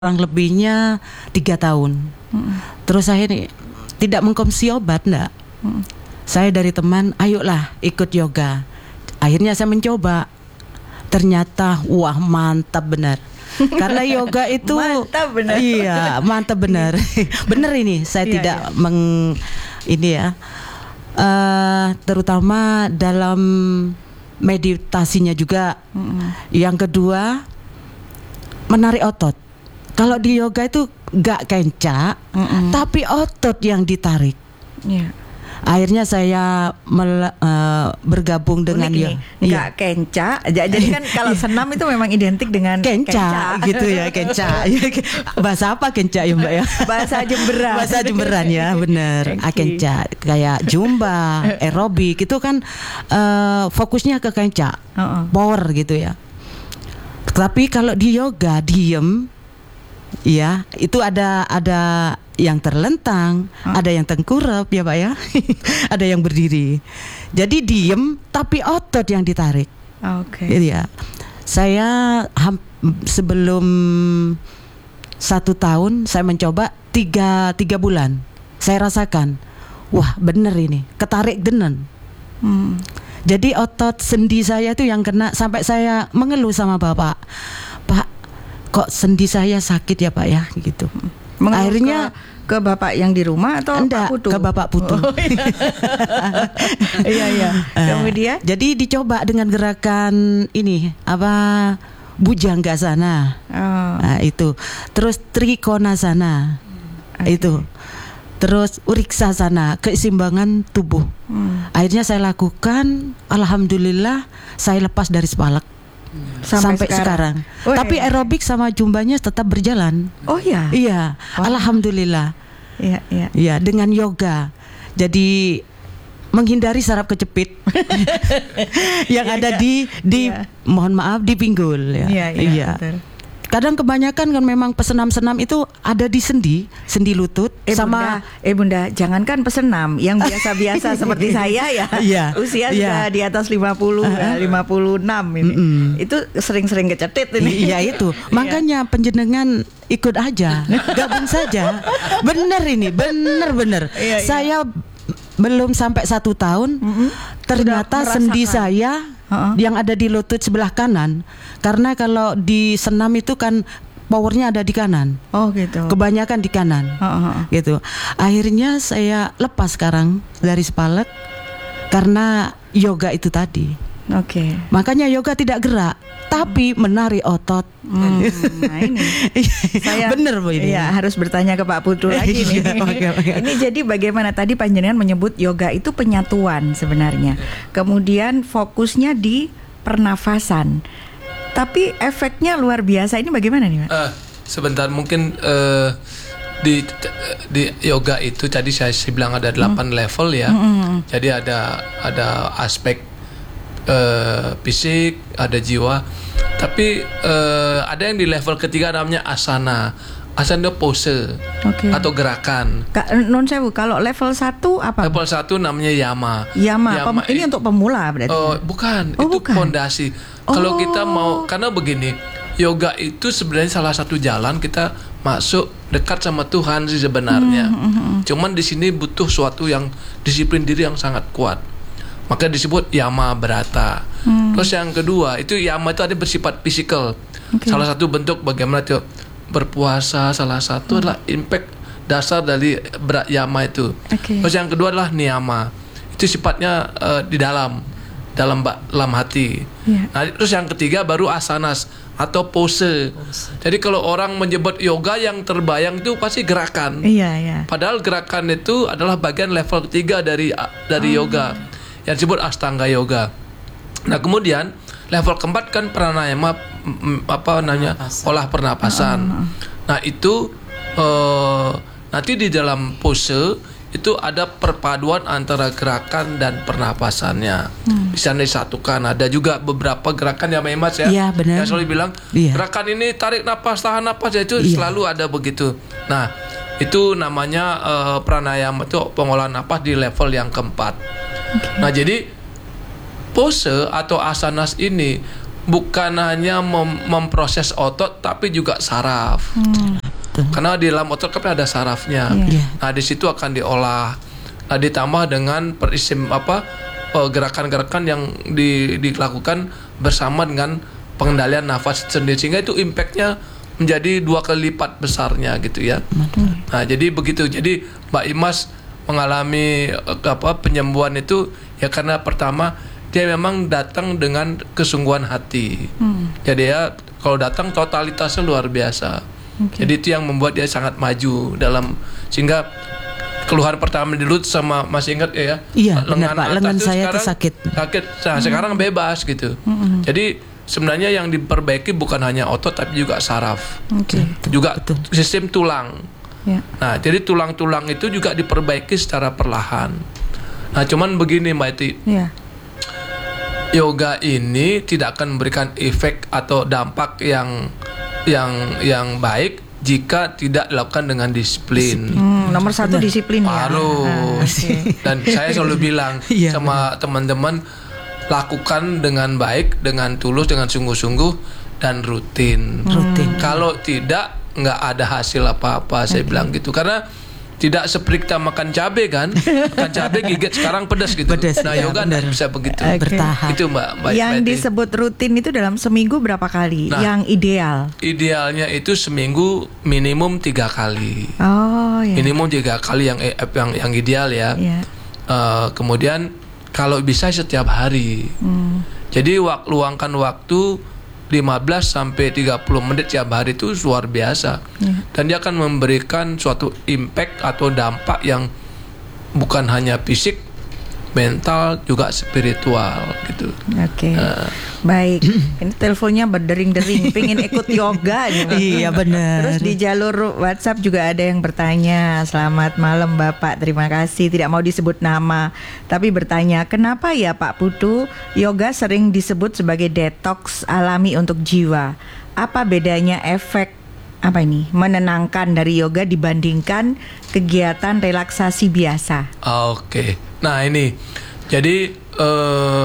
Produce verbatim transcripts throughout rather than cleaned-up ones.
kurang lebihnya tiga tahun. Hmm. Terus saya nih tidak mengkonsumsi obat, enggak. Hmm. Saya dari teman, ayolah ikut yoga. Akhirnya saya mencoba. Ternyata wah mantap benar. Karena yoga itu mantap benar. Iya, mantap benar. Benar ini, saya iya, tidak iya. meng ini ya. Uh, terutama dalam meditasinya juga. Mm-hmm. Yang kedua, menarik otot. Kalau di yoga itu gak kencak, mm-hmm. tapi otot yang ditarik. Yeah. Akhirnya saya mele, uh, bergabung dengan yoga. Gak kencak. Jadi kan kalau senam itu memang identik dengan kencak, kencak. Gitu ya, kencak. Bahasa apa kencak ya Mbak ya? Bahasa Jemberan. Bahasa Jemberan ya, benar. Okay. Kencak kayak zumba, aerobik itu kan uh, fokusnya ke kencak, uh-uh. power gitu ya. Tapi kalau di yoga diem. Ya, itu ada ada yang terlentang, huh? Ada yang tengkurap ya Pak ya, ada yang berdiri. Jadi diem tapi otot yang ditarik. Oke. Okay. Ya, saya ham, sebelum satu tahun saya mencoba tiga tiga bulan, saya rasakan, wah bener ini, ketarik denen. Hmm. Jadi otot sendi saya itu yang kena sampai saya mengeluh sama bapak, Pak. Kok sendi saya sakit ya Pak ya gitu. Mengeluh akhirnya ke, ke bapak yang di rumah atau enggak, Pak Putu? Ke bapak Putu. Oh, iya iya. Kemudian uh, jadi dicoba dengan gerakan ini apa Bujanggasana. Oh. Nah, itu. Terus Trikonasana. Okay. Itu. Terus Uriksasana, keseimbangan tubuh. Hmm. Akhirnya saya lakukan, alhamdulillah saya lepas dari spalak. Sampai, sampai sekarang, sekarang. Oh, tapi iya. Aerobik sama jumbanya tetap berjalan. Oh ya, iya, oh. Alhamdulillah. Iya, iya. Iya, dengan yoga. Jadi menghindari saraf kejepit yang iya, ada di di iya. mohon maaf di pinggul ya. Iya, iya. iya. Kadang kebanyakan kan memang pesenam-senam itu ada di sendi, sendi lutut eh, sama bunda, eh bunda, jangankan pesenam yang biasa-biasa seperti saya ya. Iya, usia iya. sudah di atas lima puluh, uh-huh. lima puluh enam ini. Mm-hmm. Itu sering-sering kecetit ini. Iya itu. Makanya penjenengan ikut aja, gabung saja. Bener ini, bener-bener. Iya, saya iya. belum sampai satu tahun, mm-hmm. ternyata sendi saya Uh-uh. yang ada di lutut sebelah kanan, karena kalau di senam itu kan powernya ada di kanan. Oh gitu. Kebanyakan di kanan. Uh-uh. Gitu. Akhirnya saya lepas sekarang dari spalek karena yoga itu tadi. Oke. Okay. Makanya yoga tidak gerak, tapi menarik otot. Hmm, nah ini. Saya bener Bu ini. Iya, harus bertanya ke Pak Putu lagi nih. okay, okay. Ini jadi bagaimana tadi panjenengan menyebut yoga itu penyatuan sebenarnya. Kemudian fokusnya di pernafasan. Tapi efeknya luar biasa. Ini bagaimana nih, Pak? Uh, sebentar mungkin uh, di di yoga itu tadi saya bilang ada delapan hmm. level ya. Hmm. Jadi ada ada aspek Uh, fisik, ada jiwa. Tapi uh, ada yang di level ketiga namanya asana. Asana pose, okay. atau gerakan. Ka, non sewu, kalau level satu apa? Level satu namanya yama. Yama, yama pem, ini untuk pemula berarti. Uh, bukan, oh, itu bukan. fondasi. Oh. Kalau kita mau, karena begini, yoga itu sebenarnya salah satu jalan kita masuk dekat sama Tuhan sih sebenarnya. Mm-hmm. Cuman di sini butuh suatu yang disiplin diri yang sangat kuat. Maka disebut yama berata. Hmm. Terus yang kedua itu yama itu ada bersifat fisikal. Okay. Salah satu bentuk bagaimana itu berpuasa, salah satu hmm. adalah impact dasar dari berat yama itu. Okay. Terus yang kedua adalah niyama. Itu sifatnya uh, di dalam dalam dalam hati. Yeah. Nah, terus yang ketiga baru asanas atau pose. pose. Jadi kalau orang menyebut yoga yang terbayang itu pasti gerakan. Iya, iya. Padahal gerakan itu adalah bagian level ketiga dari dari oh. yoga. Yang disebut Ashtanga Yoga. Nah kemudian level keempat kan pranayama, apa namanya, olah pernapasan. Uh-huh. Nah itu uh, nanti di dalam pose itu ada perpaduan antara gerakan dan pernapasannya. Hmm. Bisa disatukan. Ada juga beberapa gerakan yang memang ya, ya benar. Yang selalu bilang ya. Gerakan ini tarik napas, tahan napas, ya itu ya. Selalu ada begitu. Nah itu namanya uh, pranayama, itu pengolahan napas di level yang keempat. Okay. Nah jadi pose atau asanas ini bukan hanya mem- memproses otot tapi juga saraf. Hmm. Karena di dalam otot kan ada sarafnya. Yeah. Nah, di situ akan diolah. Nah, ditambah dengan perisim apa uh, gerakan-gerakan yang di, dilakukan bersama dengan pengendalian nafas sendiri, sehingga itu impactnya menjadi dua kali lipat besarnya gitu ya. Hmm. Nah, jadi begitu. Jadi Mbak Imas mengalami uh, apa penyembuhan itu ya karena pertama dia memang datang dengan kesungguhan hati. Hmm. Jadi ya kalau datang totalitasnya luar biasa. Okay. Jadi itu yang membuat dia sangat maju dalam, sehingga keluhan pertama dulu sama masih ingat ya? Iya, lengan benar, Pak. Lengan atas saya sekarang itu sakit. Sakit. Nah, hmm. sekarang bebas gitu. Hmm. Jadi sebenarnya yang diperbaiki bukan hanya otot tapi juga saraf. Okay. Juga betul. Sistem tulang. Yeah. Nah, jadi tulang-tulang itu juga diperbaiki secara perlahan. Nah, cuman begini Mbak Iti. Yeah. Yoga ini tidak akan memberikan efek atau dampak yang yang yang baik jika tidak dilakukan dengan disiplin. Hmm, nomor satu Benar. disiplin ya. Harus. Ah, okay. Dan saya selalu bilang yeah. sama teman-teman, lakukan dengan baik, dengan tulus, dengan sungguh-sungguh dan rutin. Rutin. Kalau tidak, nggak ada hasil apa-apa. Saya okay. bilang gitu karena tidak seperti kita makan cabai kan, makan cabai gigit sekarang pedas gitu. Pedas, nah ya, yoga nggak bisa begitu. Okay. Bertahap. Itu Mbak. Mbak yang Mbak disebut rutin itu dalam seminggu berapa kali? Nah, yang ideal? Idealnya itu seminggu minimum tiga kali. Oh ya. Minimum tiga kali yang yang yang ideal ya. Yeah. Uh, kemudian kalau bisa setiap hari. Hmm. Jadi wak, luangkan waktu lima belas sampai tiga puluh menit tiap hari itu luar biasa. Yeah. Dan dia akan memberikan suatu impact atau dampak yang bukan hanya fisik, mental, juga spiritual gitu. Oke. Okay. Uh, Baik. Ini teleponnya berdering-dering, pengen ikut yoga nih. Iya benar. Terus di jalur WhatsApp juga ada yang bertanya, selamat malam Bapak, terima kasih, tidak mau disebut nama, tapi bertanya, kenapa ya Pak Putu yoga sering disebut sebagai detox alami untuk jiwa? Apa bedanya efek apa ini menenangkan dari yoga dibandingkan kegiatan relaksasi biasa? Oke. Okay. Nah ini, jadi uh,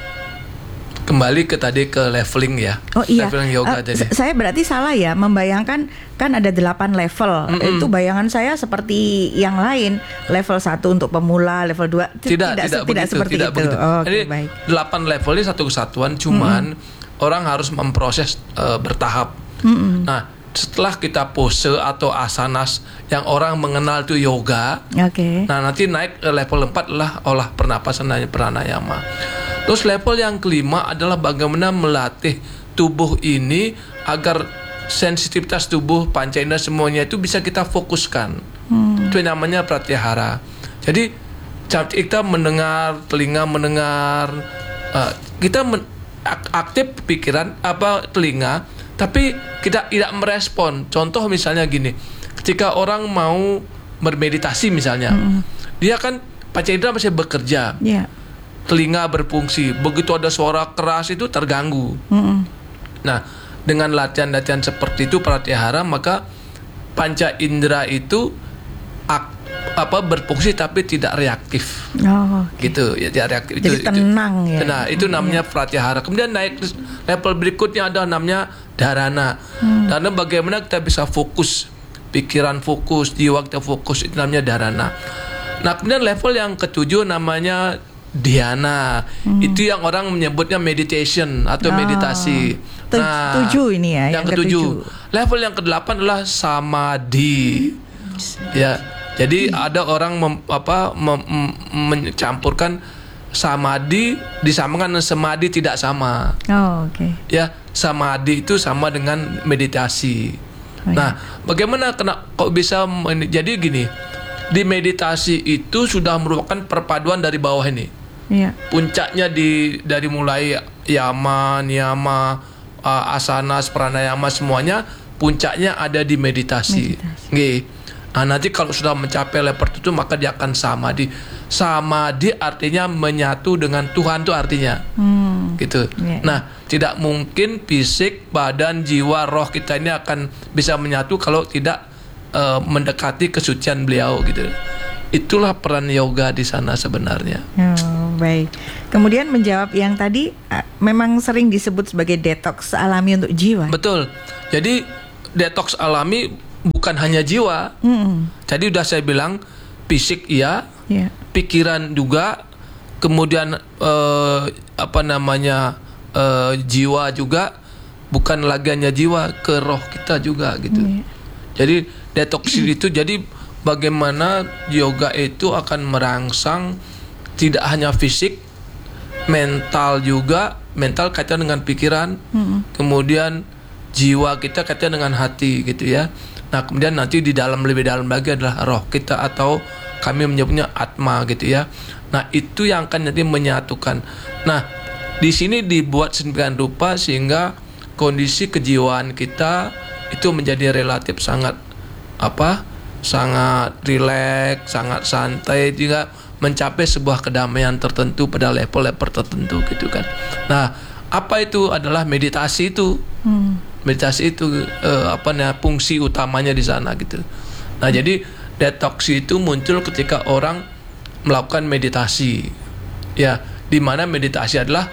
kembali ke tadi ke leveling ya. Oh iya. Leveling yoga uh, tadi. Saya berarti salah ya membayangkan kan ada delapan level. Mm-mm. Itu bayangan saya seperti yang lain. Level satu untuk pemula, level dua tidak tidak, tidak, tidak begitu, seperti tidak itu. Begitu. Oh, Jadi okay, baik. delapan level ini satu kesatuan, cuman Mm-mm. orang harus memproses uh, bertahap. Mm-mm. Nah, setelah kita pose atau asanas yang orang mengenal itu yoga, okay. Nah nanti naik ke level empat adalah olah pernapasan dan pranayama. Terus level yang kelima adalah bagaimana melatih tubuh ini agar sensitivitas tubuh panca indera semuanya itu bisa kita fokuskan. Hmm. Itu yang namanya pratyahara. Jadi kita mendengar, telinga mendengar, uh, kita men- aktif pikiran apa telinga, tapi kita tidak merespon. Contoh misalnya gini, ketika orang mau bermeditasi misalnya, mm-hmm. dia kan panca indera masih bekerja, yeah. telinga berfungsi. Begitu ada suara keras itu terganggu. Mm-hmm. Nah, dengan latihan-latihan seperti itu pratyahara, maka panca indera itu ak, apa berfungsi tapi tidak reaktif. Oh, okay. Gitu ya, tidak reaktif. Jadi itu, tenang itu, ya. Nah, itu namanya pratyahara. Kemudian naik level berikutnya ada namanya dharana. Hmm. Karena bagaimana kita bisa fokus, pikiran fokus, jiwa kita fokus, itu namanya dharana. Nah, kemudian level yang ketujuh namanya dhyana. Hmm. Itu yang orang menyebutnya meditation atau oh. meditasi. Nah, tujuh ini ya. Yang, yang ketujuh. Ketujuh. Level yang kedelapan adalah samadhi. Ya, jadi hmm. ada orang mem, apa mem, mencampurkan samadhi disamakan dengan samadhi tidak sama. Oh, oke. Okay. Ya, samadhi itu sama dengan meditasi. Oh, nah, ya. Bagaimana kena kok bisa jadi gini? Di meditasi itu sudah merupakan perpaduan dari bawah ini. Iya. Puncaknya di dari mulai yama, niyama, uh, asana, pranayama semuanya puncaknya ada di meditasi. Meditasi. Nah, nanti kalau sudah mencapai level itu maka dia akan samadhi. Samadhi artinya menyatu dengan Tuhan tuh artinya. Hmm. Gitu. Yeah. Nah, tidak mungkin fisik, badan, jiwa, roh kita ini akan bisa menyatu kalau tidak uh, mendekati kesucian beliau gitu. Itulah peran yoga di sana sebenarnya. Oh, baik. Kemudian menjawab yang tadi, uh, memang sering disebut sebagai detox alami untuk jiwa. Betul. Jadi detox alami bukan hanya jiwa. Mm-mm. Jadi udah saya bilang fisik iya, Yeah. pikiran juga, kemudian eh, apa namanya eh, jiwa juga, bukan lagi hanya jiwa, ke roh kita juga gitu. Yeah. Jadi detox itu jadi bagaimana yoga itu akan merangsang tidak hanya fisik, mental juga, mental kaitan dengan pikiran, mm-hmm. kemudian jiwa kita kaitan dengan hati gitu ya. Nah kemudian nanti di dalam lebih dalam lagi adalah roh kita atau kami menyebutnya atma gitu ya. Nah itu yang akan nanti menyatukan. Nah di sini dibuat sedemikian rupa sehingga kondisi kejiwaan kita itu menjadi relatif sangat apa? sangat rileks, sangat santai juga mencapai sebuah kedamaian tertentu pada level-level tertentu gitu kan. Nah, apa itu adalah meditasi itu? Hmm. Meditasi itu eh, apa namanya fungsi utamanya di sana gitu. Nah, hmm. jadi detox itu muncul ketika orang melakukan meditasi. Ya, di mana meditasi adalah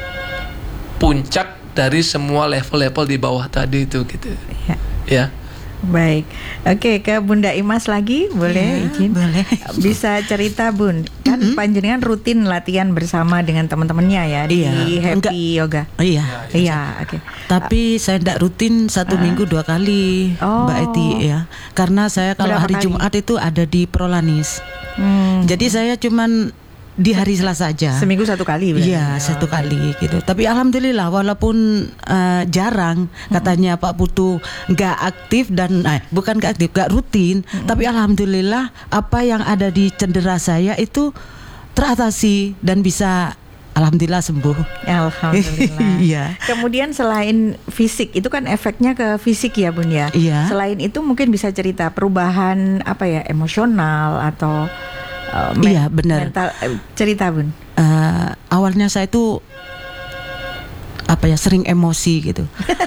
puncak dari semua level-level di bawah tadi itu gitu. Ya. Ya. Baik, oke ke Bunda Imas lagi, boleh ya, izin? Boleh. Bisa cerita Bun, kan mm-hmm. panjenengan rutin latihan bersama dengan teman-temannya ya di iya. Happy Enggak. Yoga. Iya, iya, iya oke. Tapi uh, saya tidak rutin satu uh, minggu dua kali, oh. Mbak Eti ya. Karena saya kalau Berapa hari kali? Jumat itu ada di Prolanis. Hmm. Jadi saya cuman di hari Selasa saja. Seminggu satu kali berarti? Iya, satu kali gitu. Tapi alhamdulillah walaupun uh, jarang hmm. katanya Pak Putu nggak aktif dan eh, bukan nggak aktif, nggak rutin. Hmm. Tapi alhamdulillah apa yang ada di cendera saya itu teratasi dan bisa alhamdulillah sembuh. Alhamdulillah. Iya. Kemudian selain fisik itu kan efeknya ke fisik ya Bun ya. Iya. Selain itu mungkin bisa cerita perubahan apa ya emosional atau Uh, men- iya benar. Mental, uh, cerita Bun. Uh, awalnya saya itu apa ya sering emosi gitu.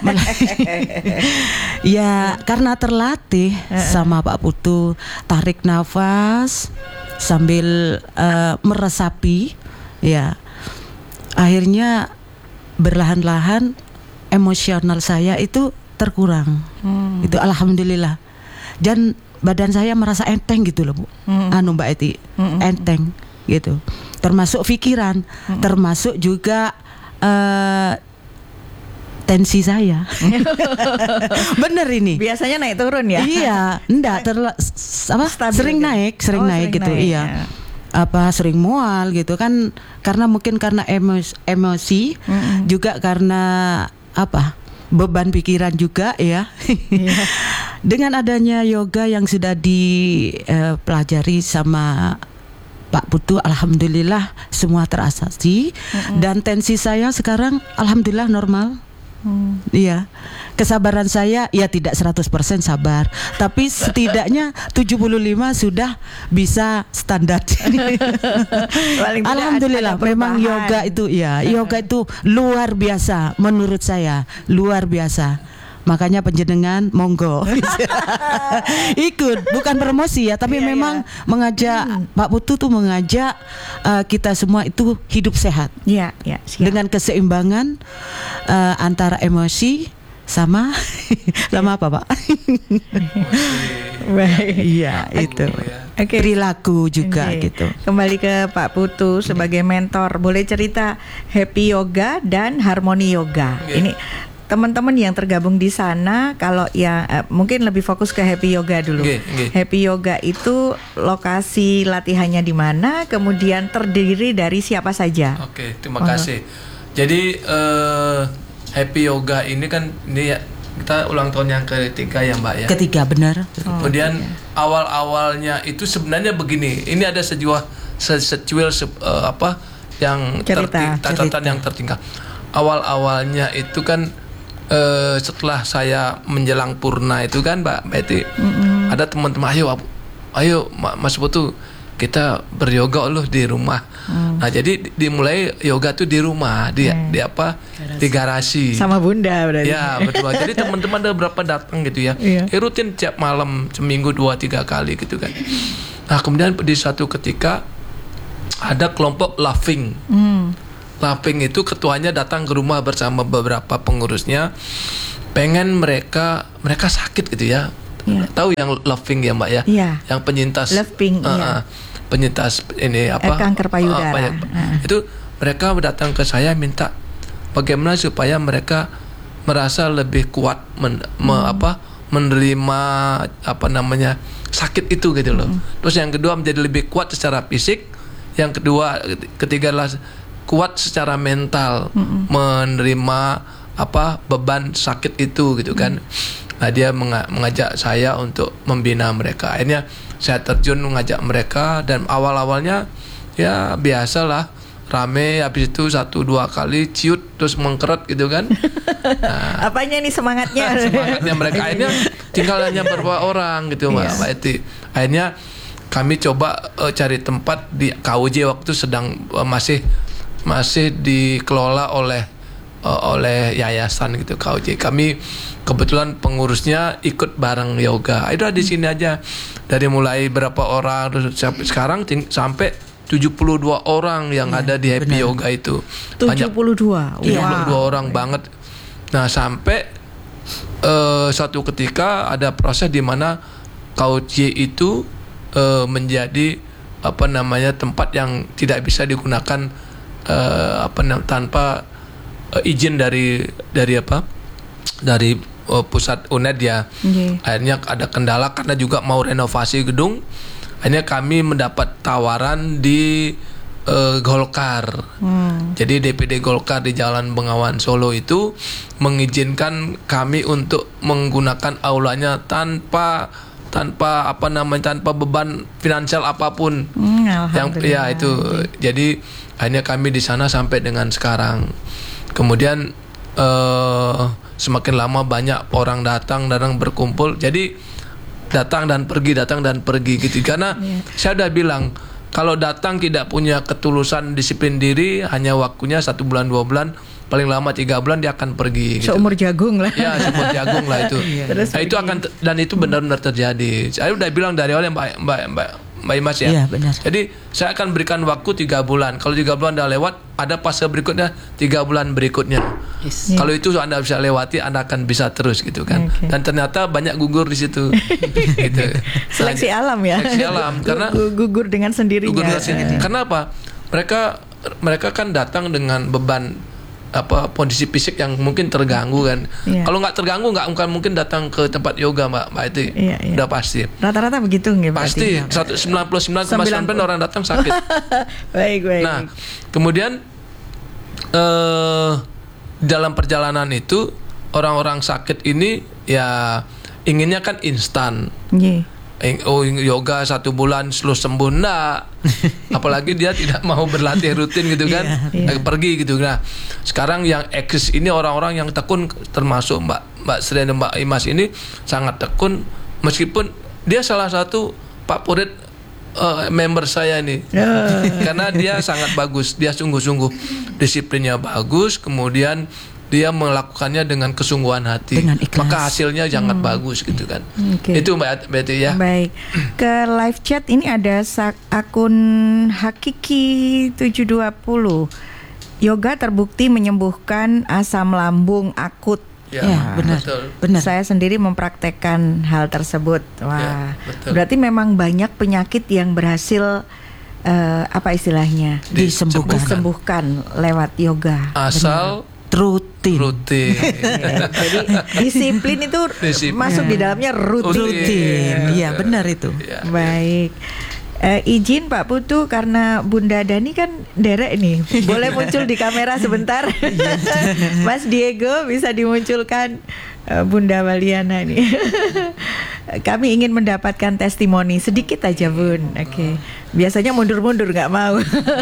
Ya karena terlatih uh-uh. sama Pak Putu tarik nafas sambil uh, meresapi, ya akhirnya berlahan-lahan emosional saya itu terkurang. Hmm. Itu alhamdulillah. Dan badan saya merasa enteng gitu loh Bu, mm-hmm. anu Mbak Eti, mm-hmm. enteng gitu. Termasuk pikiran, mm-hmm. termasuk juga uh, tensi saya. Bener ini. Biasanya naik turun ya? Iya, enggak terla- apa? Stabil Sering kan? naik, sering oh, naik sering gitu, naik, iya. Ya. Apa sering mual gitu kan? Karena mungkin karena emosi, emosi mm-hmm. juga karena apa? Beban pikiran juga ya. Yeah. Dengan adanya yoga yang sudah dipelajari uh, sama Pak Putu, alhamdulillah semua terasasi. Mm-hmm. Dan tensi saya sekarang alhamdulillah normal. Hmm. Iya. Kesabaran saya ya tidak seratus persen sabar, tapi setidaknya tujuh puluh lima sudah bisa standar. Alhamdulillah memang yoga itu ya, yoga itu luar biasa menurut saya, luar biasa. Makanya penjenengan monggo ikut, bukan promosi ya, tapi iya, memang iya. mengajak hmm. Pak Putu tuh mengajak uh, kita semua itu hidup sehat, ya, ya, dengan keseimbangan uh, antara emosi sama sama apa Pak? Iya itu. Okay. Perilaku juga okay. gitu. Kembali ke Pak Putu sebagai mentor, boleh cerita Happy Yoga dan Harmoni Yoga. Okay. Ini teman-teman yang tergabung di sana, kalau ya uh, mungkin lebih fokus ke Happy Yoga dulu. Okay, okay. Happy Yoga itu lokasi latihannya di mana, kemudian terdiri dari siapa saja? Oke, okay, terima oh. kasih. Jadi uh, Happy Yoga ini kan ini ya, kita ulang tahun yang ketiga ya Mbak ya. Ketiga benar. Oh, kemudian okay. awal-awalnya itu sebenarnya begini. Ini ada sejuah secuil se, uh, apa yang cerita, terting, catatan yang tertinggal. Awal-awalnya itu kan Uh, setelah saya menjelang purna itu kan Mbak Betty, mm-hmm. ada teman-teman ayo ayo Mas Putu kita beryoga loh di rumah. Mm. Nah jadi dimulai yoga tuh di rumah di mm. di apa garasi. Di garasi sama Bunda berarti. Ya betul. Jadi teman-teman ada berapa datang gitu ya. Yeah. Ya rutin tiap malam seminggu dua tiga kali gitu kan. Nah kemudian di suatu ketika ada kelompok laughing. Hmm. Laughing itu ketuanya datang ke rumah bersama beberapa pengurusnya, pengen mereka mereka sakit gitu ya. Iya. Tahu yang laughing ya Mbak ya? Iya. Yang penyintas. Laughing, uh, iya. uh, penyintas ini apa? Eh, kanker payudara. Uh, pay- uh. Itu mereka datang ke saya minta bagaimana supaya mereka merasa lebih kuat men, me, Hmm. apa menerima apa namanya sakit itu gitu loh. Hmm. Terus yang kedua menjadi lebih kuat secara fisik. Yang kedua, ketiga adalah kuat secara mental, hmm. menerima apa beban sakit itu gitu kan. Hmm. Nah dia mengajak saya untuk membina mereka. Akhirnya saya terjun mengajak mereka dan awal-awalnya ya biasalah rame, habis itu satu dua kali ciut terus mengkeret gitu kan. Nah, apanya nih semangatnya? semangatnya mereka akhirnya tinggal hanya beberapa orang gitu Mbak, Yes. Mbak Eti. Akhirnya kami coba uh, cari tempat di K U J waktu sedang uh, masih masih dikelola oleh uh, oleh yayasan gitu K U J. Kami kebetulan pengurusnya ikut bareng yoga. Itu di sini aja dari mulai berapa orang terus sampai sekarang ting- sampai tujuh puluh dua orang yang ya, ada di Happy benar. Yoga itu. tujuh puluh dua. tujuh puluh dua wow. orang banget. Nah, sampai uh, suatu ketika ada proses di mana K U J itu uh, menjadi apa namanya tempat yang tidak bisa digunakan uh, apa tanpa uh, izin dari dari apa? dari uh, pusat U N E D ya. Okay. Akhirnya ada kendala karena juga mau renovasi gedung. Akhirnya kami mendapat tawaran di uh, Golkar. Hmm. Jadi D P D Golkar di Jalan Bengawan Solo itu mengizinkan kami untuk menggunakan aulanya tanpa tanpa apa namanya tanpa beban finansial apapun. Hmm, yang ya itu. Okay. Jadi akhirnya kami di sana sampai dengan sekarang. Kemudian uh, semakin lama banyak orang datang datang berkumpul. Jadi datang dan pergi, datang dan pergi gitu. Karena yeah. saya udah bilang kalau datang tidak punya ketulusan disiplin diri, hanya waktunya satu bulan dua bulan, paling lama tiga bulan dia akan pergi. Gitu. Seumur jagung lah. Ya seumur jagung lah itu. Nah pergi. Itu akan dan itu benar-benar terjadi. Saya udah bilang dari awal Mbak Mbak Mbak Mbak Imas ya. Iya, benar. Jadi saya akan berikan waktu tiga bulan. Kalau tiga bulan udah lewat, ada fase berikutnya tiga bulan berikutnya. Yes. Yeah. Kalau itu Anda bisa lewati, Anda akan bisa terus gitu kan. Okay. Dan ternyata banyak gugur di situ. Gitu. Seleksi alam ya. Seleksi alam karena gugur dengan sendirinya. Gugur dengan sendirinya. Karena apa? Mereka mereka kan datang dengan beban apa kondisi fisik yang mungkin terganggu kan. Yeah. Kalau nggak terganggu nggak mungkin mungkin datang ke tempat yoga Mbak Mbak itu yeah, yeah. udah pasti. Rata-rata begitu nggak? Pasti sembilan puluh sembilan koma sembilan orang datang sakit. Baik baik. Nah kemudian eh, dalam perjalanan itu orang-orang sakit ini ya inginnya kan instan. Yeah. Oh yoga satu bulan terus sembuh enggak. Apalagi dia tidak mau berlatih rutin gitu kan. Yeah, yeah. Pergi gitu. Nah sekarang yang eksis ini orang-orang yang tekun, termasuk Mbak Mbak Sri dan Mbak Imas ini sangat tekun. Meskipun dia salah satu favorit uh, member saya ini. Yeah. Karena dia sangat bagus. Dia sungguh-sungguh disiplinnya bagus. Kemudian dia melakukannya dengan kesungguhan hati, maka hasilnya sangat hmm. bagus gitu kan. Okay. Itu Mbak Betty ya. Baik. Ke live chat ini ada akun Hakiki tujuh dua nol. Yoga terbukti menyembuhkan asam lambung akut. Ya, ya benar. Betul. Benar. Saya sendiri mempraktekkan hal tersebut. Wah, ya, berarti memang banyak penyakit yang berhasil uh, apa istilahnya disembuhkan, disembuhkan lewat yoga. Asal benar. rutin. Rutin. Jadi disiplin itu disiplin. Masuk di dalamnya rutin. Rutin. Iya, benar itu. Ya, baik. Uh, izin Pak Putu karena Bunda Dani kan derek nih. Boleh muncul di kamera sebentar. Mas Diego bisa dimunculkan uh, Bunda Waliana nih. Kami ingin mendapatkan testimoni sedikit aja Bun. Oke. Okay. Biasanya mundur-mundur nggak mau.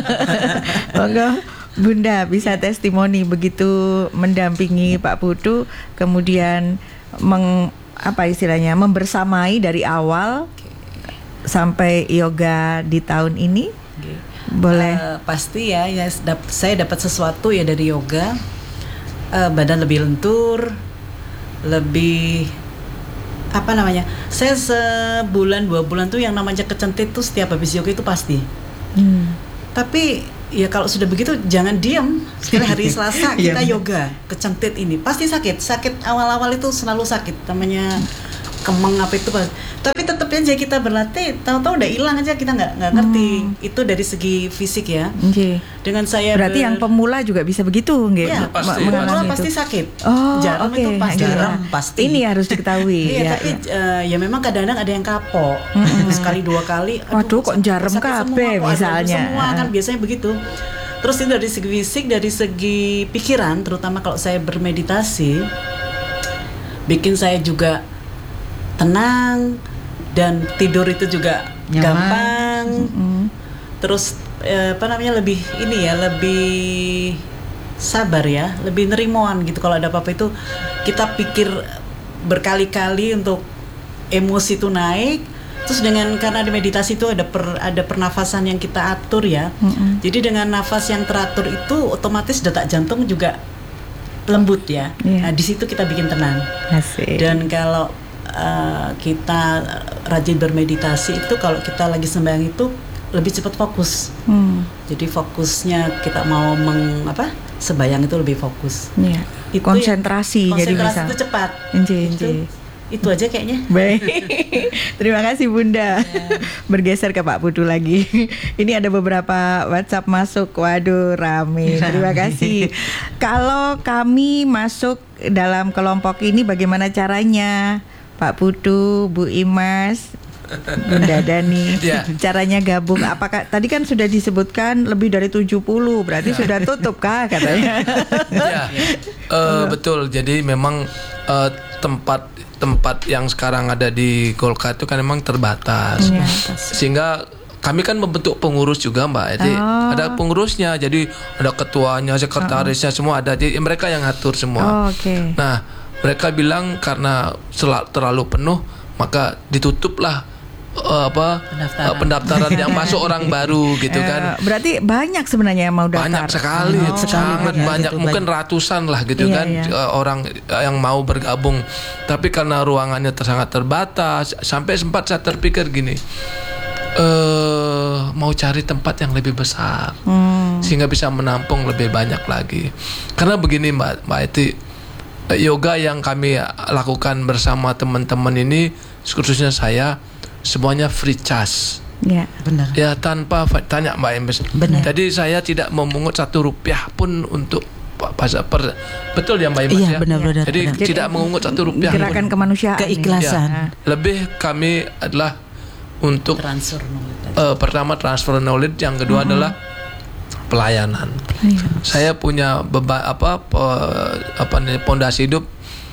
Monggo Bunda bisa testimoni begitu mendampingi Pak Putu, kemudian meng, apa istilahnya membersamai dari awal okay. sampai yoga di tahun ini. Okay. Boleh. Uh, pasti ya, ya dap, saya dapat sesuatu ya dari yoga. Uh, badan lebih lentur, lebih apa namanya? Saya sebulan dua bulan tuh yang namanya kecentit tuh setiap habis yoga itu pasti. Hmm. Tapi ya kalau sudah begitu jangan diam. Sekali hari Selasa kita yoga, kecengtit ini pasti sakit. Sakit awal-awal itu selalu sakit, namanya kemeng apa itu. Tapi tetap aja kita berlatih, tahu-tahu udah hilang aja, kita nggak nggak ngerti. Hmm. Itu dari segi fisik ya. Okay. Dengan saya berarti ber... yang pemula juga bisa begitu, nggak? Ya, pasti. Pemula pasti sakit. Oh, jarum okay. itu pasti. Jarum pasti. Ini harus diketahui. Iya, ya, tapi ya. Uh, ya memang kadang-kadang ada yang kapok. Mm-hmm. Sekali dua kali. Aduh, waduh, kok jarum kabeh misalnya. Semua kan biasanya begitu. Terus itu dari segi fisik, dari segi pikiran, terutama kalau saya bermeditasi, bikin saya juga tenang dan tidur itu juga nyaman. Gampang. Mm-hmm. Terus eh, apa namanya lebih ini ya, lebih sabar ya, lebih nerimoan gitu. Kalau ada apa-apa itu kita pikir berkali-kali untuk emosi itu naik. Terus dengan karena di meditasi itu ada per, ada pernafasan yang kita atur ya. Mm-hmm. Jadi dengan nafas yang teratur itu otomatis detak jantung juga lembut ya. Yeah. Nah di situ kita bikin tenang. Asik. Dan kalau uh, kita rajin bermeditasi itu kalau kita lagi sembahyang itu lebih cepat fokus. Hmm. Jadi fokusnya kita mau meng apa? Sembahyang itu lebih fokus. Yeah. Itu konsentrasi, ya, jadi konsentrasi bisa. itu cepat. Enje, enje. Itu, itu aja kayaknya. Baik. Terima kasih Bunda. Yeah. Bergeser ke Pak Putu lagi. Ini ada beberapa WhatsApp masuk. Waduh, rame. Terima kasih. Kalau kami masuk dalam kelompok ini bagaimana caranya? Pak Putu, Bu Imas, Bunda Dani, yeah. Caranya gabung. Apakah tadi kan sudah disebutkan lebih dari tujuh puluh, berarti yeah. Sudah tutup kah katanya? Ya, uh, betul. Jadi memang uh, tempat tempat yang sekarang ada di Golkar itu kan memang terbatas, yeah. Sehingga kami kan membentuk pengurus juga Mbak. Jadi oh. ada pengurusnya, jadi ada ketuanya, sekretarisnya, oh. Semua ada. Jadi mereka yang ngatur semua. Oh, okay. Nah, mereka bilang karena terlalu penuh maka ditutuplah uh, apa pendaftaran, uh, pendaftaran yang masuk orang baru gitu kan. Uh, berarti banyak sebenarnya yang mau daftar. Banyak sekali, oh, sangat banyak, banyak. Gitu, mungkin banyak. Ratusan lah gitu yeah, kan yeah. Uh, orang yang mau bergabung. Tapi karena ruangannya sangat terbatas, sampai sempat saya terpikir gini, uh, mau cari tempat yang lebih besar hmm. sehingga bisa menampung lebih banyak lagi. Karena begini Mbak, Mbak Eti, yoga yang kami lakukan bersama teman-teman ini, khususnya saya, semuanya free charge. Ya, benar. Ya tanpa tanya Mbak Embes. Benar. Jadi saya tidak memungut satu rupiah pun untuk pasar per, betul ya Mbak Embes iya, ya. benar-benar. Jadi benar. tidak memungut satu rupiah. Gerakan pun. Kemanusiaan, keikhlasan. Ya, lebih kami adalah untuk transfer knowledge. Uh, pertama transfer knowledge, yang kedua mm-hmm. adalah pelayanan. Pelayanan. Saya punya beba, apa uh, apa nih pondasi hidup.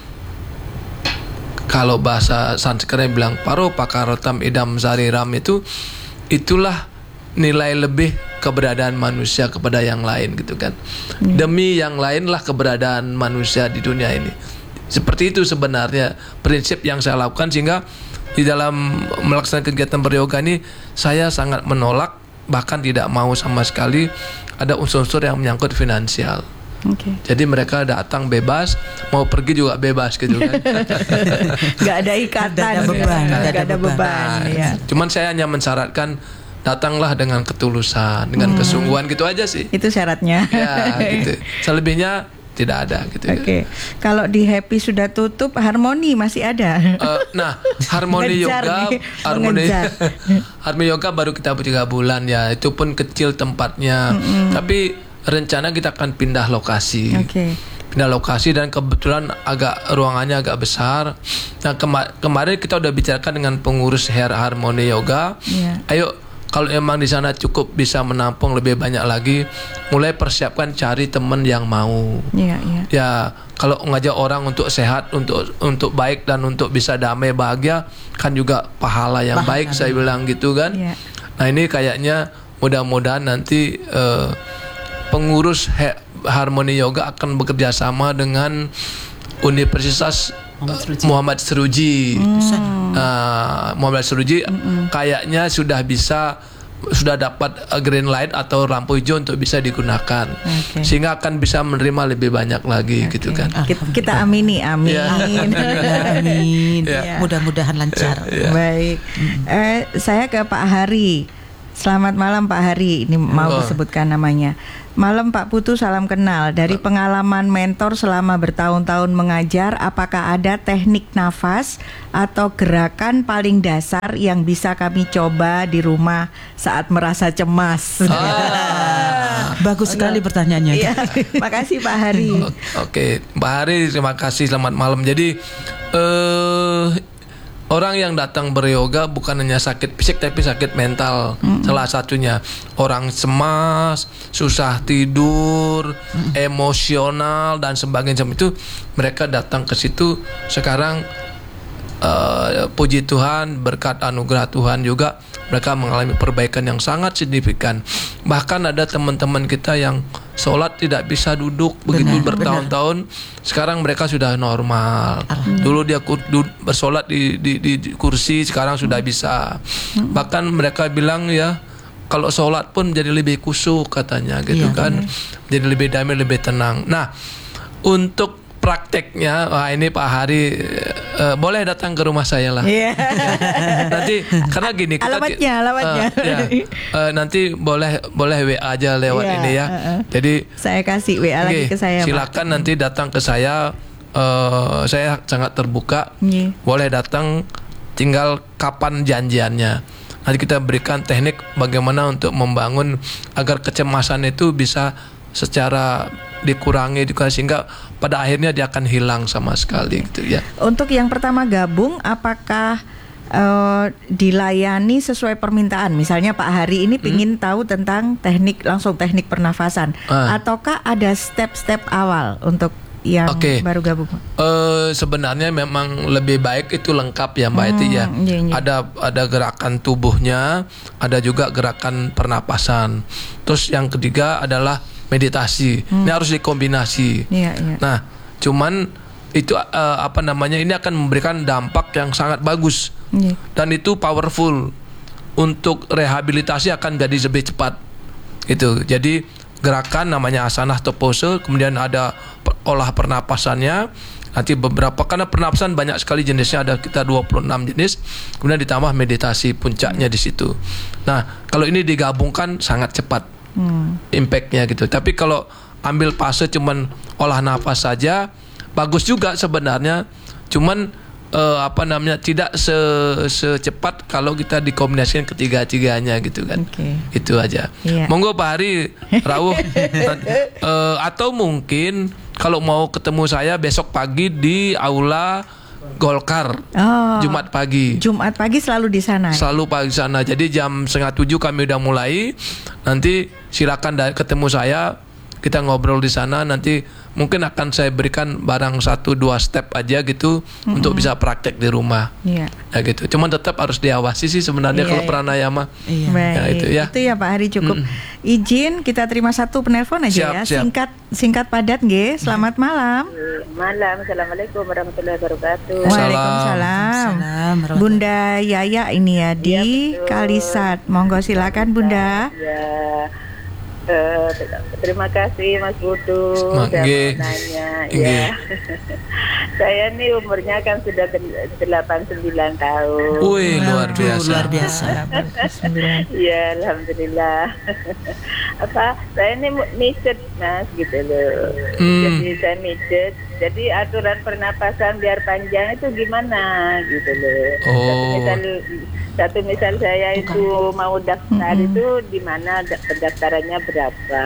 Kalau bahasa Sanskerta bilang paro pakarotam idam sariram, itu itulah nilai lebih keberadaan manusia kepada yang lain gitu kan. Hmm. Demi yang lain lah keberadaan manusia di dunia ini. Seperti itu sebenarnya prinsip yang saya lakukan, sehingga di dalam melaksanakan kegiatan beryoga ini saya sangat menolak, bahkan tidak mau sama sekali ada unsur-unsur yang menyangkut finansial. Okay. Jadi mereka datang bebas, mau pergi juga bebas gitu kan. Gak ada ikatan, gak ada beban, ya. gak ada, ada beban. Nah, ya. Cuman saya hanya mensyaratkan datanglah dengan ketulusan, dengan hmm. kesungguhan, gitu aja sih. Itu syaratnya. Ya, gitu. Selebihnya tidak ada gitu. Oke. Okay. Kalau di Happy sudah tutup, Harmoni masih ada. Uh, nah, Harmoni Yoga, nih, Harmoni, Harmoni Yoga baru kita tiga bulan ya. Itu pun kecil tempatnya. Mm-hmm. Tapi rencana kita akan pindah lokasi. Okay. Pindah lokasi dan kebetulan agak ruangannya agak besar. Nah kema- kemarin kita udah bicarakan dengan pengurus Her Harmoni Yoga. Yeah. Ayo kalau emang di sana cukup bisa menampung lebih banyak lagi, mulai persiapkan cari teman yang mau. Yeah, yeah. Ya kalau ngajak orang untuk sehat, untuk untuk baik dan untuk bisa damai bahagia, kan juga pahala yang pahala baik ada. Saya bilang gitu kan. Yeah. Nah ini kayaknya mudah-mudahan nanti uh, pengurus He- Harmoni Yoga akan bekerja sama dengan Universitas Muhammad Seruji. Muhammad Seruji. Hmm. Nah, Muhammad Seruji hmm. kayaknya sudah bisa sudah dapat green light atau lampu hijau untuk bisa digunakan, okay. Sehingga akan bisa menerima lebih banyak lagi, okay. Gitu kan. Kita amini, amin. Ya. Amin. Ya. Mudah-mudahan lancar. Ya. Baik. Eh, saya ke Pak Hari. Selamat malam Pak Hari, ini mau Oh. disebutkan namanya. Malam Pak Putu, salam kenal. Dari pengalaman mentor selama bertahun-tahun mengajar, apakah ada teknik nafas atau gerakan paling dasar yang bisa kami coba di rumah saat merasa cemas? Ah. Bagus sekali pertanyaannya. Iya, makasih Pak Hari. O- Oke, Mbak Hari, terima kasih. Selamat malam. Jadi eh orang yang datang beryoga bukan hanya sakit fisik tapi sakit mental. Mm-hmm. Salah satunya orang cemas, susah tidur, mm-hmm. emosional dan sebagainya. Itu mereka datang ke situ sekarang. Uh, puji Tuhan, berkat anugerah Tuhan juga mereka mengalami perbaikan yang sangat signifikan. Bahkan ada teman-teman kita yang sholat tidak bisa duduk begitu Benar, bertahun-tahun. Sekarang mereka sudah normal. Dulu dia kur- du- bersolat di, di, di kursi, sekarang sudah bisa. Bahkan mereka bilang ya, kalau sholat pun jadi lebih khusyuk katanya gitu Iya, kan. Jadi lebih damai, lebih tenang. Nah, untuk prakteknya, wah ini Pak Hari uh, boleh datang ke rumah saya lah. Iya. Nanti karena gini kita Alamatnya, alamatnya. uh, ya, uh, nanti boleh boleh W A aja lewat Iya, ini ya. uh-uh. Jadi Saya kasih W A lagi oke, ke saya, Pak. silakan nanti datang ke saya. Uh, saya sangat terbuka. Iya. Boleh datang, tinggal kapan janjiannya. Nanti kita berikan teknik bagaimana untuk membangun agar kecemasan itu bisa secara dikurangi, dikurangi sehingga pada akhirnya dia akan hilang sama sekali gitu ya. Untuk yang pertama gabung, apakah uh, dilayani sesuai permintaan? Misalnya Pak Hari ini pingin hmm. tahu tentang teknik, langsung teknik pernafasan, Ah. ataukah ada step-step awal untuk yang Oke. baru gabung? Eh, sebenarnya memang lebih baik itu lengkap ya Mbak Eti ya. iya, iya. Ada ada gerakan tubuhnya, ada juga gerakan pernapasan. Terus yang ketiga adalah meditasi. Hmm. Ini harus dikombinasi. Iya, iya. Nah, cuman itu eh, apa namanya? Ini akan memberikan dampak yang sangat bagus. Iya. Dan itu powerful. Untuk rehabilitasi akan jadi lebih cepat. Itu. Jadi gerakan namanya asana atau pose, kemudian ada per- olah pernapasannya. Nanti beberapa, karena pernapasan banyak sekali jenisnya, ada kita dua puluh enam jenis. Kemudian ditambah meditasi, puncaknya di situ. Nah, kalau ini digabungkan sangat cepat. Hmm. Impactnya gitu. Tapi kalau ambil fase cuman olah nafas saja bagus juga sebenarnya, cuman eh, apa namanya tidak se secepat kalau kita dikombinasikan ketiga-tiganya gitu kan. Oke. Itu aja. Iya. Monggo Pak Hari rawuh eh, atau mungkin kalau mau ketemu saya besok pagi di aula Golkar. Oh. Jumat pagi. Jumat pagi selalu di sana. Selalu pagi sana. Jadi jam setengah tujuh kami udah mulai. Nanti silakan da- ketemu saya. Kita ngobrol di sana. Nanti mungkin akan saya berikan barang satu dua step aja gitu mm-hmm. untuk bisa praktek di rumah. Iya. Ya gitu. Cuman tetap harus diawasi sih sebenarnya Iya, kalau iya. pranayama. Iya. Baik, Ya, itu ya. itu ya Pak Hari cukup. Izin kita terima satu penelpon aja Siap, ya. siap. Singkat singkat padat nggih. Selamat malam. Malam, assalamualaikum warahmatullahi wabarakatuh. Salam. Waalaikumsalam. Salam, warahmatullahi. Bunda Yaya ini ya di Iya, betul. Kalisat. Monggo silakan Bunda. Ya, eh, terima kasih Mas Putu Ma- sudah nggih. menanya. Nggih. Ya, saya nih umurnya kan sudah delapan puluh sembilan tahun. Wih, luar Aduh, biasa. luar biasa. Iya, alhamdulillah. Apa? Saya ini micet Mas gitu loh. Hmm. Jadi saya micet. Jadi aturan pernapasan biar panjang itu gimana gitu loh. Satu Oh. misal satu misal saya itu mau daftar itu di mana da- pendaftarannya berapa?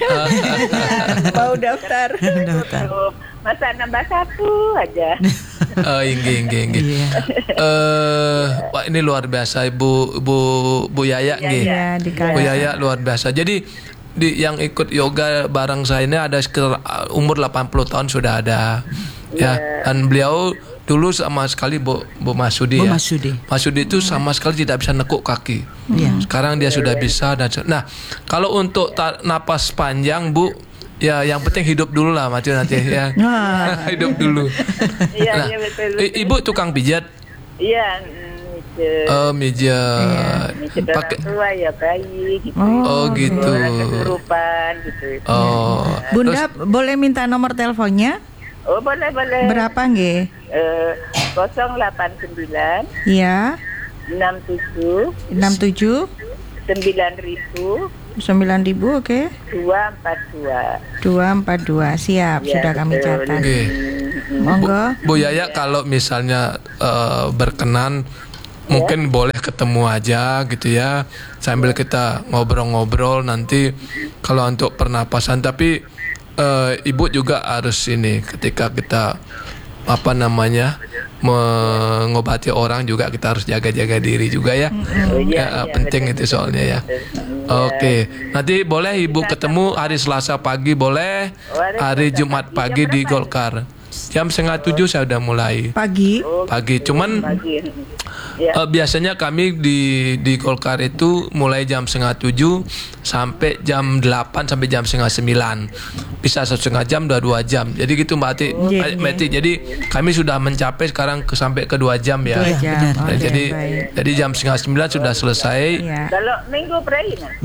Mau daftar. Daftar. Masa nambah satu aja. Oh, inggih, inggih, inggih. Iya. Eh, wah, ini luar biasa Ibu Ibu Bu Yaya nggih. Iya, di Bu Kalisat. Yaya luar biasa. Jadi di yang ikut yoga bareng saya ini ada sekitar uh, umur delapan puluh tahun sudah ada. Ya, dan beliau dulu sama sekali Bu Bu Masudi Bu ya. Masudi. Masudi itu sama sekali tidak bisa nekuk kaki. Iya. Sekarang dia sudah bisa dan nah, kalau untuk ta- napas panjang Bu, ya yang penting hidup dulu lah Mati nanti ya. Hidup dulu. Iya, Nah, iya betul. i- Ibu tukang pijat. Iya, micet. Oh, mijat. Micet orang Pakai tua ya bayi gitu. Oh, gitu. Orang kesurupan gitu. Oh. Bunda boleh minta nomor teleponnya? Oh, boleh boleh. Berapa nggih? Eh, nol delapan sembilan Iya, enam tujuh enam tujuh sembilan ribu sembilan ribu, oke. dua empat dua. dua empat dua, siap, Ya, sudah kami betul. catat. Oke. Monggo. Bu Yaya, kalau misalnya eh, berkenan mungkin boleh ketemu aja gitu ya, sambil kita ngobrol-ngobrol nanti kalau untuk pernapasan. Tapi eh, Ibu juga harus ini, ketika kita apa namanya mengobati orang juga kita harus jaga-jaga diri juga ya. Oh, Ya, iya, iya, penting betul, itu betul, soalnya ya. betul. Oke, nanti boleh Ibu ketemu hari Selasa pagi, boleh hari Jumat pagi di Golkar. Jam setengah tujuh saya udah mulai Pagi. pagi. Cuman Pagi. Ya. eh, biasanya kami di di Golkar itu mulai jam setengah tujuh sampai jam delapan sampai jam setengah sembilan. Bisa satu setengah jam, dua dua jam. Jadi gitu Mbak Ati, Iya, Mbak Ati. Jadi kami sudah mencapai sekarang ke sampai ke dua jam ya. Dua jam. benar. Nah, Oke, jadi baik. jadi jam setengah sembilan sudah selesai. Ya. Kalau minggu pray nggak?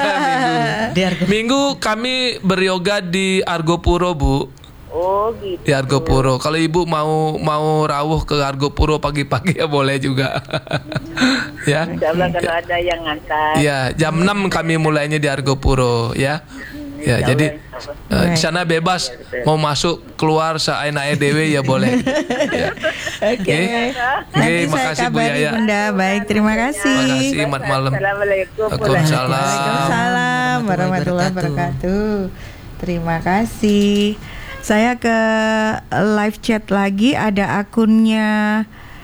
Di Argo. Minggu kami beryoga di Argopuro, Bu. Oh gitu. Di Argopuro. Kalau Ibu mau mau rawuh ke Argopuro pagi-pagi ya boleh juga. Ya. Insya Allah kalau ada yang ngantar. Iya, jam enam kami mulainya di Argopuro ya. Ya, jadi eh, di sana bebas mau masuk keluar seenaknya dewe ya boleh. Ya. Oke. Nanti saya makasih Bu kabari Yaya. Bunda. Baik, terima kasih. Terima kasih, selamat malam. Assalamualaikum. Waalaikumsalam. Waalaikumsalam warahmatullahi wabarakatuh. Terima kasih. Saya ke live chat lagi, ada akunnya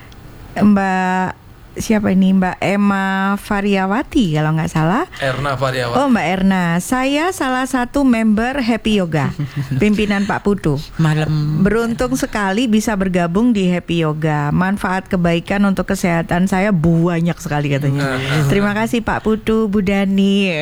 Mbak siapa ini, Mbak Emma Variawati kalau nggak salah. Erna Variawati. Oh, Mbak Erna, saya salah satu member Happy Yoga, pimpinan Pak Putu. Malam. Beruntung sekali bisa bergabung di Happy Yoga. Manfaat kebaikan untuk kesehatan saya banyak sekali katanya. Terima kasih Pak Putu, Bu Dani.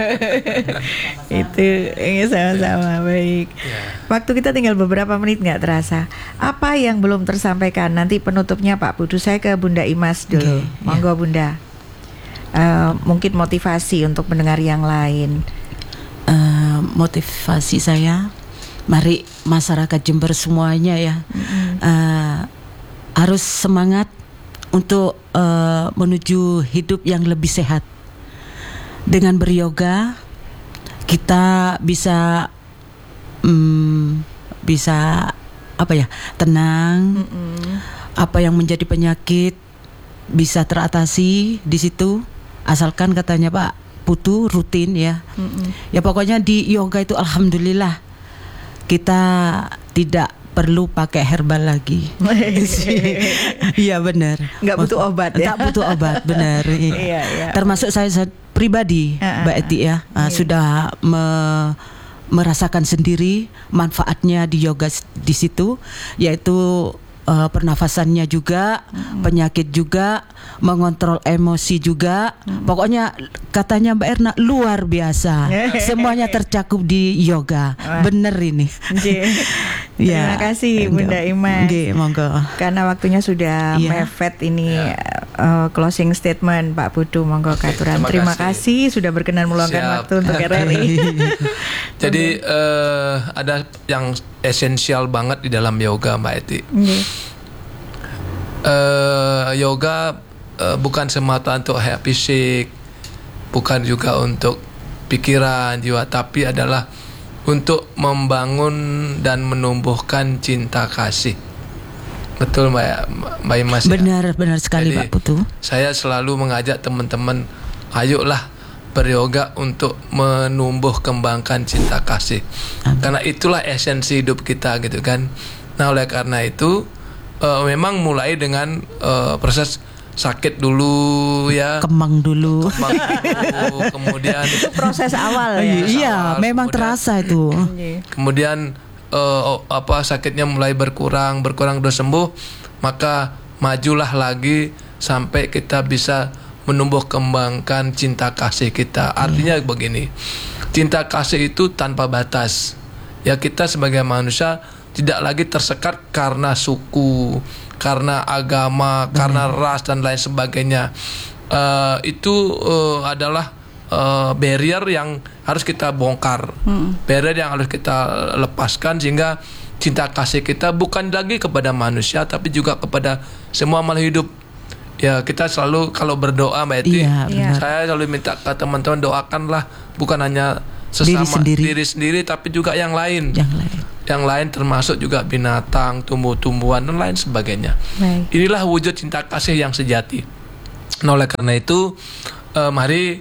Itu ini sama-sama baik. Waktu kita tinggal beberapa menit nggak terasa. Apa yang belum tersampaikan? Nanti penutupnya Pak Putu. Saya ke Bunda Imas dulu. Oke, Monggo Bunda. Uh, mungkin motivasi untuk mendengar yang lain. Eh, motivasi saya, mari masyarakat Jember semuanya ya, eh, harus semangat untuk eh, menuju hidup yang lebih sehat. Dengan beryoga kita bisa mm, bisa apa ya, tenang. Apa yang menjadi penyakit bisa teratasi di situ, asalkan katanya Pak Putu rutin ya. Ya pokoknya di yoga itu alhamdulillah kita tidak perlu pakai herbal lagi. Iya benar. Nggak butuh obat ya? Tak butuh obat, benar. Iya, iya. Termasuk saya, saya pribadi, Ah, Mbak ah, Eti ya, ah, sudah me- merasakan sendiri manfaatnya di yoga s- di situ, yaitu uh, pernafasannya juga, penyakit juga, mengontrol emosi juga. Pokoknya katanya Mbak Erna luar biasa. Semuanya tercakup di yoga. Bener ini. Nggih. Terima kasih Bunda Imas. Nggih, monggo. Karena waktunya sudah Iya. mepet ini uh, closing statement Pak Putu, monggo katuran. terima Terima kasih. kasih sudah berkenan meluangkan Siap. waktu untuk R R I. Jadi eh, ada yang esensial banget di dalam yoga, Mbak Eti. Nggih. Eh, yoga eh, bukan semata untuk happy fisik, bukan juga untuk pikiran jiwa, tapi adalah untuk membangun dan menumbuhkan cinta kasih. Betul Mbak Mbak Imas ya? Benar, benar sekali Jadi, Pak Putu. Saya selalu mengajak teman-teman, ayolah beryoga untuk menumbuh kembangkan cinta kasih. Amin. Karena itulah esensi hidup kita gitu kan. Nah, oleh karena itu eh, memang mulai dengan eh, proses sakit dulu ya. Kembang dulu. Kembang dulu, kemudian Itu proses awal ya. Iya, awal, memang kemudian- terasa itu. Nggih. kemudian eh, oh, apa sakitnya mulai berkurang, berkurang udah sembuh, maka majulah lagi sampai kita bisa menumbuh kembangkan cinta kasih kita. Artinya begini, cinta kasih itu tanpa batas. Ya, kita sebagai manusia tidak lagi tersekat karena suku, karena agama, karena ras dan lain sebagainya. Eh, itu eh, adalah eh, barrier yang harus kita bongkar, barrier yang harus kita lepaskan, sehingga cinta kasih kita bukan lagi kepada manusia tapi juga kepada semua makhluk hidup. Ya kita selalu kalau berdoa Mbak Eti, Iya, benar. saya selalu minta ke teman-teman doakanlah bukan hanya sesama Diri sendiri. diri sendiri tapi juga yang lain. Yang lain. Yang lain termasuk juga binatang, tumbuh-tumbuhan dan lain sebagainya. Baik. Inilah wujud cinta kasih yang sejati. Nah, oleh karena itu eh, mari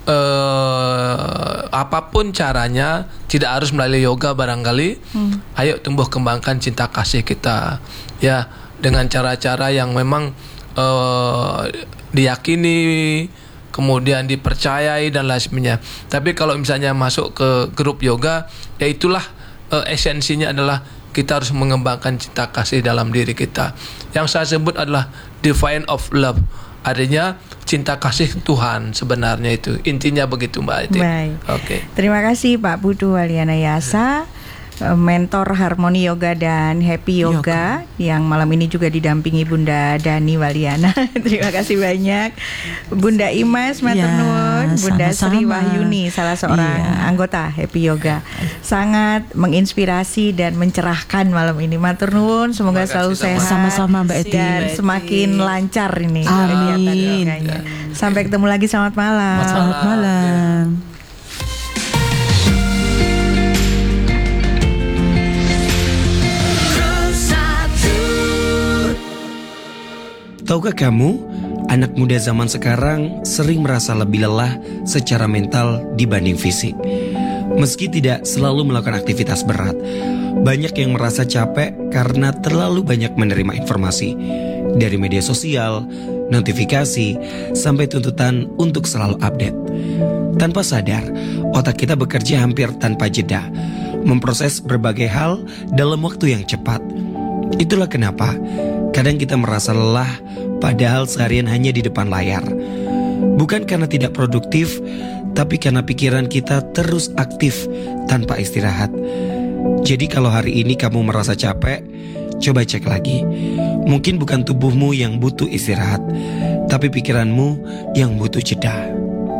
eh, apapun caranya, tidak harus melalui yoga barangkali. Hmm. Ayo tumbuh kembangkan cinta kasih kita ya dengan cara-cara yang memang eh, diyakini, kemudian dipercayai dan lain sebagainya. Tapi kalau misalnya masuk ke grup yoga, ya itulah uh, esensinya adalah kita harus mengembangkan cinta kasih dalam diri kita. Yang saya sebut adalah divine of love. Artinya cinta kasih Tuhan sebenarnya itu. Intinya begitu Mbak Eti. Baik. Oke. Terima kasih Pak Putu Waliana Yasa, mentor Harmoni Yoga dan Happy Yoga, Yoga yang malam ini juga didampingi Bunda Dani Waliana. Terima kasih banyak Bunda Imas Maternun, ya, Bunda sama-sama. Sri Wahyuni, salah seorang iya. anggota Happy Yoga. Sangat menginspirasi dan mencerahkan malam ini. Maternun, semoga selalu sehat sama-sama Mbak Eti dan semakin lancar ini. Amin. Ya. Sampai ketemu lagi, selamat malam. Selamat malam. Tahukah kamu, anak muda zaman sekarang sering merasa lebih lelah secara mental dibanding fisik. Meski tidak selalu melakukan aktivitas berat, banyak yang merasa capek karena terlalu banyak menerima informasi dari media sosial, notifikasi, sampai tuntutan untuk selalu update. Tanpa sadar, otak kita bekerja hampir tanpa jeda, memproses berbagai hal dalam waktu yang cepat. Itulah kenapa kadang kita merasa lelah padahal seharian hanya di depan layar. Bukan karena tidak produktif, tapi karena pikiran kita terus aktif tanpa istirahat. Jadi kalau hari ini kamu merasa capek, coba cek lagi. Mungkin bukan tubuhmu yang butuh istirahat, tapi pikiranmu yang butuh jeda.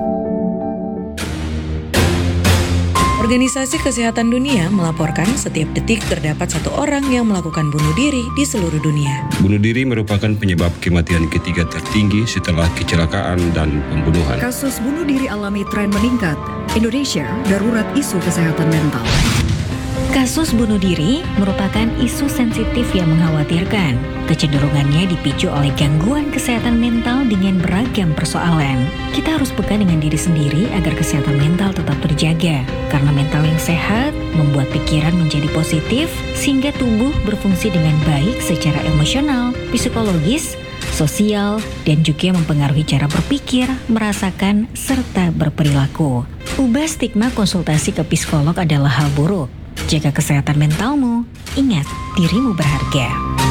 Organisasi Kesehatan Dunia melaporkan setiap detik terdapat satu orang yang melakukan bunuh diri di seluruh dunia. Bunuh diri merupakan penyebab kematian ketiga tertinggi setelah kecelakaan dan pembunuhan. Kasus bunuh diri alami tren meningkat. Indonesia darurat isu kesehatan mental. Kasus bunuh diri merupakan isu sensitif yang mengkhawatirkan. Kecenderungannya dipicu oleh gangguan kesehatan mental dengan beragam persoalan. Kita harus peka dengan diri sendiri agar kesehatan mental tetap terjaga. Karena mental yang sehat membuat pikiran menjadi positif sehingga tubuh berfungsi dengan baik secara emosional, psikologis, sosial, dan juga mempengaruhi cara berpikir, merasakan, serta berperilaku. Ubah stigma konsultasi ke psikolog adalah hal buruk. Jaga kesehatan mentalmu, ingat dirimu berharga.